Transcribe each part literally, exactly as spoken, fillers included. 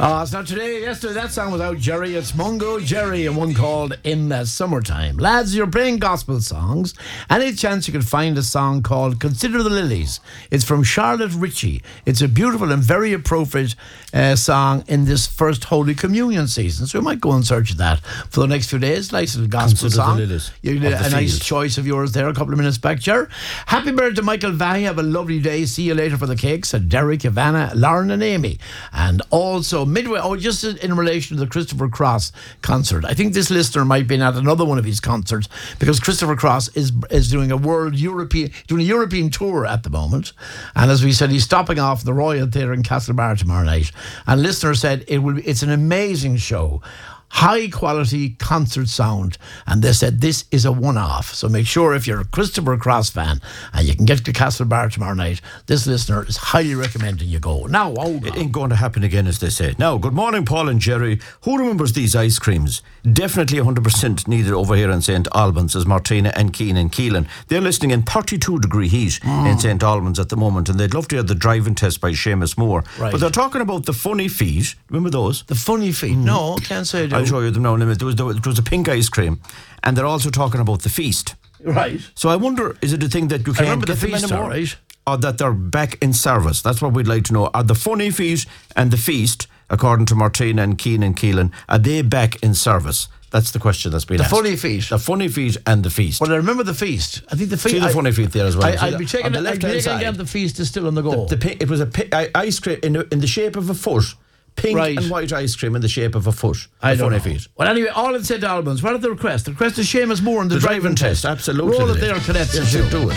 Oh, it's not today. Yesterday, that song was out, Jerry. It's Mungo Jerry and one called In the Summertime. Lads, you're playing gospel songs. Any chance you could find a song called Consider the Lilies? It's from Charlotte Ritchie. It's a beautiful and very appropriate uh, song in this first Holy Communion season. So we might go and search that for the next few days. Nice little gospel Consider song. the Lilies. You did of a the nice field. choice of yours there a couple of minutes back, Jer. Happy birthday to Michael Vahy. Have a lovely day. See you later for the cakes. And Derek, Ivana, Lauren and Amy. And also midway, oh, just in relation to the Christopher Cross concert. I think this listener might be at another one of his concerts because Christopher Cross is is doing a world European, doing a European tour at the moment. And as we said, he's stopping off the Royal Theatre in Castlebar tomorrow night. And listener said it will be, it's an amazing show. High quality concert sound, and they said this is a one-off. So make sure if you're a Christopher Cross fan and you can get to Castlebar tomorrow night, this listener is highly recommending you go. Now, hold It on. ain't going to happen again, as they say. Now, good morning, Paul and Jerry. Who remembers these ice creams? Definitely one hundred percent needed over here in Saint Albans, as Martina and Keane and Keelan. They're listening in thirty-two degree heat mm. in Saint Albans at the moment, and they'd love to hear the driving test by Seamus Moore. Right. But they're talking about the funny feet. Remember those? The funny feet. Mm. No, can't say I do. I'll show you them now in a minute. There was, there was a pink ice cream, and they're also talking about the feast. Right. So I wonder, is it a thing that you can't I remember get the them feast, anymore? all right. Or that they're back in service? That's what we'd like to know. Are the funny feet and the feast, according to Martina and Keane and Keelan, are they back in service? That's the question that's been The asked. funny feet. The funny feet and the feast. Well, I remember the feast. I think the feast. See the I, funny feet there as well. I, See I'd the- be checking on the I'd be left-hand checking side. again the feast is still on the go. The, pi- it was a pi- i- ice cream in, in the shape of a foot. Pink Right. and white ice cream in the shape of a foot. I the don't funny know. feet. Well, anyway, all in Saint Albans. What are the requests? The request is Seamus Moore in the, The driving, driving test. test, absolutely. Roll it they there, did. cadets. Yes, and do do it.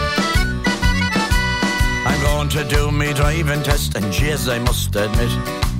I'm going to do me driving test, and jeez, I must admit,